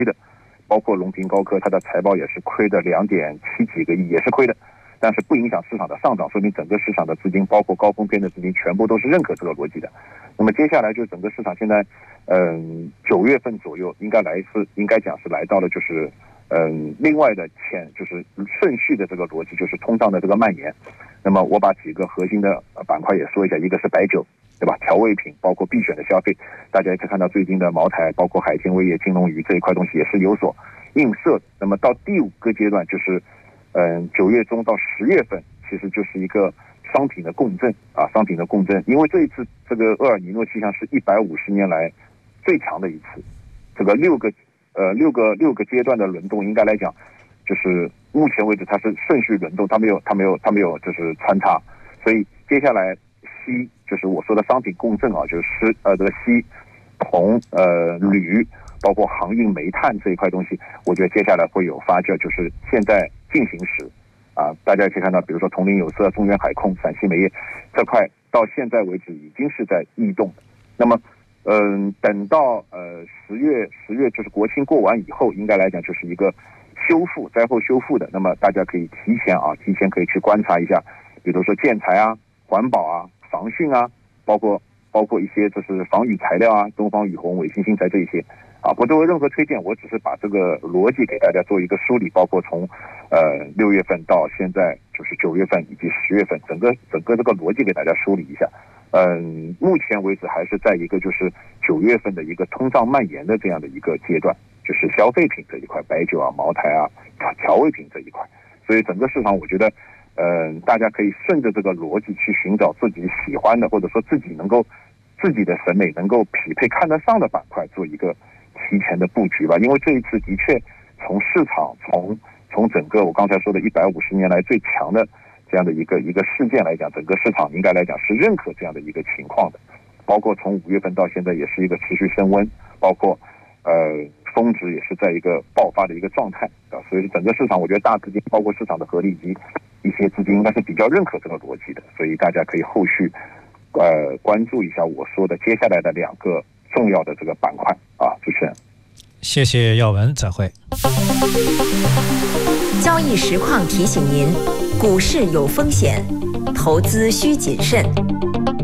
的，包括隆平高科，它的财报也是亏的2.7几个亿，也是亏的，但是不影响市场的上涨，说明整个市场的资金，包括高风险的资金，全部都是认可这个逻辑的。那么接下来就整个市场现在，9月份左右应该讲是来到了就是另外的就是顺序的这个逻辑，就是通胀的这个蔓延。那么我把几个核心的板块也说一下，一个是白酒，对吧？调味品，包括必选的消费，大家也可以看到最近的茅台，包括海鲜、味业、金龙鱼这一块东西也是有所映射的。那么到第5个阶段，就是9月中到10月份，其实就是一个商品的共振啊，商品的共振。因为这一次这个厄尔尼诺气象是150年来最强的一次，这个六个阶段的轮动，应该来讲，就是目前为止它是顺序轮动，它没有就是穿插，所以接下来锡就是我说的商品共振啊，就是这个锡、铜、铝，包括航运、煤炭这一块东西，我觉得接下来会有发酵，就是现在进行时啊，大家可以看到，比如说铜陵有色、中原海控、陕西煤业这块，到现在为止已经是在异动的。那么等到10月就是国庆过完以后，应该来讲就是一个灾后修复的。那么大家可以提前可以去观察一下，比如说建材啊、环保啊、防汛啊，包括一些就是防雨材料啊，东方雨虹、伟星新材这一些啊，不作为任何推荐，我只是把这个逻辑给大家做一个梳理，包括从6月份到现在就是9月份以及10月份，整个这个逻辑给大家梳理一下。目前为止还是在一个就是9月份的一个通胀蔓延的这样的一个阶段，就是消费品这一块，白酒啊、茅台啊、调味品这一块，所以整个市场我觉得，大家可以顺着这个逻辑去寻找自己喜欢的，或者说自己的审美能够匹配看得上的板块，做一个提前的布局吧。因为这一次的确从市场从整个我刚才说的150年来最强的这样的一个事件来讲，整个市场应该来讲是认可这样的一个情况的，包括从5月份到现在也是一个持续升温，包括峰值也是在一个爆发的一个状态啊，所以整个市场我觉得大资金包括市场的合力以及一些资金应该是比较认可这个逻辑的，所以大家可以后续关注一下我说的接下来的2个重要的这个板块啊，主持人。 谢谢耀文，再会。 交易实况提醒您，股市有风险，投资需谨慎。